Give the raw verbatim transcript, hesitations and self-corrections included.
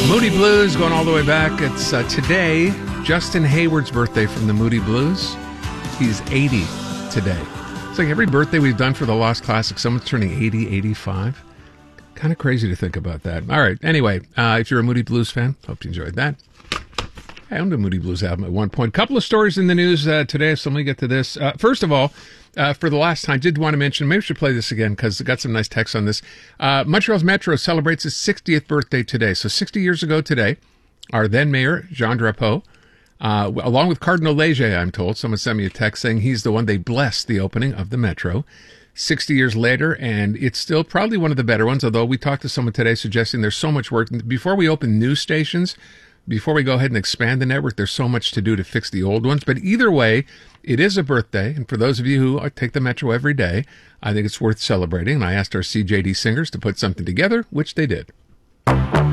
Moody Blues going all the way back. It's uh, today, Justin Hayward's birthday from the Moody Blues. He's eighty today. It's like every birthday we've done for the Lost Classic, someone's turning eighty, eighty-five. Kind of crazy to think about that. All right. Anyway, uh, if you're a Moody Blues fan, hope you enjoyed that. I owned a Moody Blues album at one point. Couple of stories in the news uh, today, so let me get to this. Uh, first of all, uh, for the last time, I did want to mention, maybe we should play this again because I got some nice text on this. Uh, Montreal's Metro celebrates its sixtieth birthday today. So sixty years ago today, our then mayor, Jean Drapeau, uh, along with Cardinal Leger, I'm told, someone sent me a text saying he's the one they blessed the opening of the Metro. sixty years later, and it's still probably one of the better ones, although we talked to someone today suggesting there's so much work. Before we open new stations, before we go ahead and expand the network, there's so much to do to fix the old ones. But either way, it is a birthday, and for those of you who take the Metro every day, I think it's worth celebrating. And I asked our C J D singers to put something together, which they did.